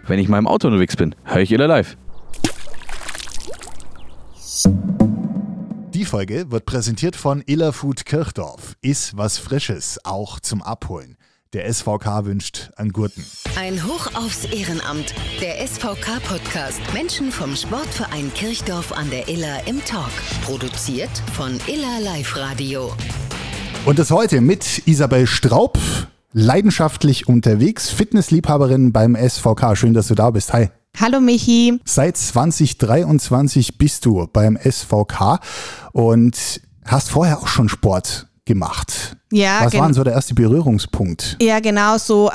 wenn ich mal im Auto unterwegs bin, höre ich Iller Live. Die Folge wird präsentiert von Iller Food Kirchdorf. Iss was Frisches, auch zum Abholen. Der SVK wünscht einen Gurten. Ein Hoch aufs Ehrenamt. Der SVK-Podcast. Menschen vom Sportverein Kirchdorf an der Iller im Talk. Produziert von Iller Live Radio. Und das heute mit Isabel Straub, leidenschaftlich unterwegs, Fitnessliebhaberin beim SVK. Schön, dass du da bist. Hi. Hallo Michi. Seit 2023 bist du beim SVK und hast vorher auch schon Sport gemacht. Ja, was war denn so der erste Berührungspunkt? Ja, genau, so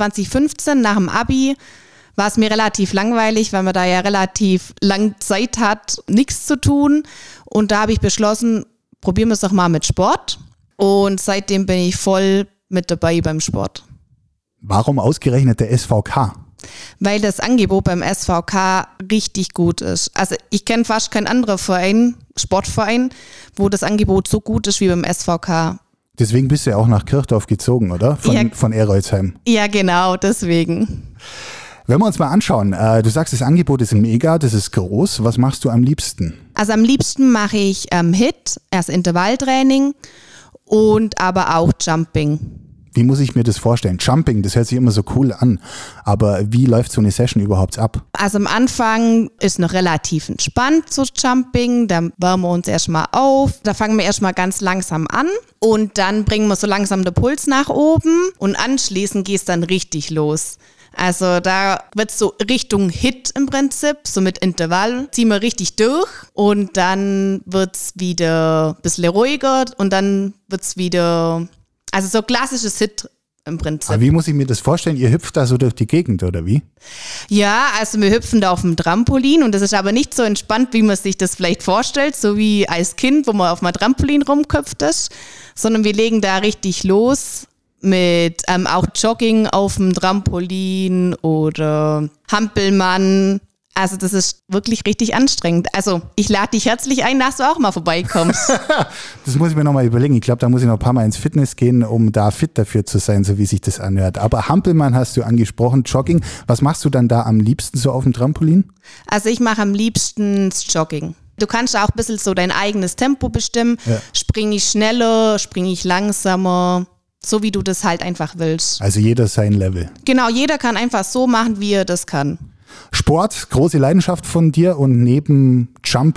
2015 nach dem Abi war es mir relativ langweilig, weil man da ja relativ lang Zeit hat, nichts zu tun. Und da habe ich beschlossen, probieren wir es doch mal mit Sport. Und seitdem bin ich voll mit dabei beim Sport. Warum ausgerechnet der SVK? Weil das Angebot beim SVK richtig gut ist. Also ich kenne fast keinen anderen Verein, Sportverein, wo das Angebot so gut ist wie beim SVK. Deswegen bist du ja auch nach Kirchdorf gezogen, oder? Von Erolzheim. Ja, genau, deswegen. Wenn wir uns mal anschauen, du sagst, das Angebot ist mega, das ist groß. Was machst du am liebsten? Also am liebsten mache ich HIIT, erst Intervalltraining und aber auch Jumping. Wie muss ich mir das vorstellen? Jumping, das hört sich immer so cool an, aber wie läuft so eine Session überhaupt ab? Also am Anfang ist noch relativ entspannt so Jumping, da wärmen wir uns erstmal auf, da fangen wir erstmal ganz langsam an und dann bringen wir so langsam den Puls nach oben und anschließend geht es dann richtig los. Also da wird so Richtung HIIT im Prinzip, so mit Intervall, ziehen wir richtig durch und dann wird es wieder ein bisschen ruhiger und dann wird es wieder... Also so klassisches HIIT im Prinzip. Aber wie muss ich mir das vorstellen? Ihr hüpft da so durch die Gegend, oder wie? Ja, also wir hüpfen da auf dem Trampolin und das ist aber nicht so entspannt, wie man sich das vielleicht vorstellt, so wie als Kind, wo man auf einem Trampolin rumköpft ist, sondern wir legen da richtig los mit auch Jogging auf dem Trampolin oder Hampelmann. Also das ist wirklich richtig anstrengend. Also ich lade dich herzlich ein, dass du auch mal vorbeikommst. Das muss ich mir nochmal überlegen. Ich glaube, da muss ich noch ein paar Mal ins Fitness gehen, um da fit dafür zu sein, so wie sich das anhört. Aber Hampelmann hast du angesprochen, Jogging. Was machst du dann da am liebsten so auf dem Trampolin? Also ich mache am liebsten das Jogging. Du kannst auch ein bisschen so dein eigenes Tempo bestimmen. Ja. Springe ich schneller, springe ich langsamer, so wie du das halt einfach willst. Also jeder sein Level. Genau, jeder kann einfach so machen, wie er das kann. Sport, große Leidenschaft von dir und neben Jumping